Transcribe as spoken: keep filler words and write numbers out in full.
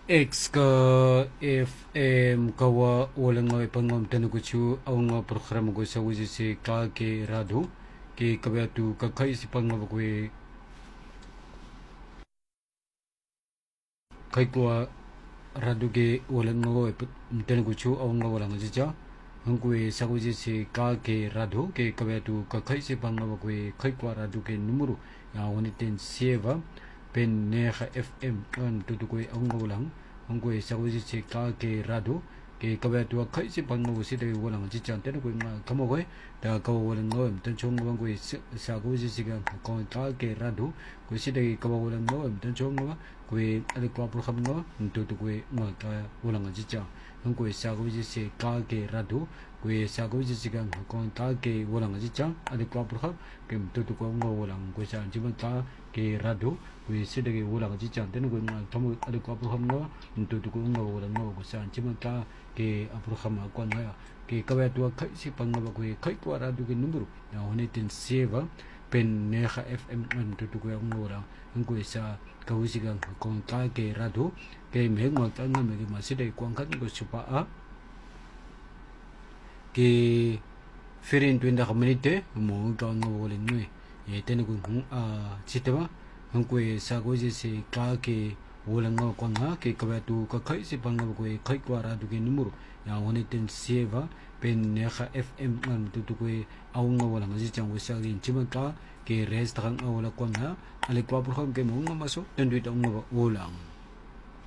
X ka F M kawa walang nga ipangam tanukuchu aw nga programa ko sa wisi si ka ke radu ke kabatu kakay si pangam ko kay ko radu ke walang nga tanukuchu aw nga walang jicha hangwe sa wisi si ka ke radu ke kabatu kakay si pangam ko kay ko radu ke numero ya wanitin sieva pen neha F M kan tutukoy ang walang hanggoy sa wisi si ka ke radu ke kabatu kai si pango si de walang ji chan te ko ma kamogoy da ka walang ngom tan chong ngom ko sa ko wisi si ga ko ka ke radu ko si de ka walang ngom tan chong ngom ko ali ko pro kham ngo tutukoy ma ka walang ji chan hanggoy sa ko wisi si ka ke radu ko sa ko wisi si ga ko ka ke walang ji chan ali ko pro kham ke tutukoy ngo walang ko sa ji ma ka ke radu we si de wala ji chan ten ko ma thamu ade ko apro hamno tu tu ko ngo wala ngo ko san chi ma ka ke apro khama ko na ke ka ba tu khai si pang ba ko khai ko ra du ke number ya hone tin seva pen ne kha F M an tu tu ko ngo ra ang ko sa ka wi si ga ko ka ke ra du ke me ngo ta nga me ma si de kwang khat ko su pa a ke ferin tu nda community mo ka ngo wala ni ye ten ko a chi te ba hangwe sa ko ji si ka ke wolang ngo ko nga ke ka ba tu ka khai si pang ko khai ko ra du ke numero ya woni ten sieva pen ne kha F M an tu tu ko aw ngo wala ji chang wo sa rin chi ma ka ke rest khang aw la ko nga ale ko pro kham ke mo nga maso ten du ta ngo wolang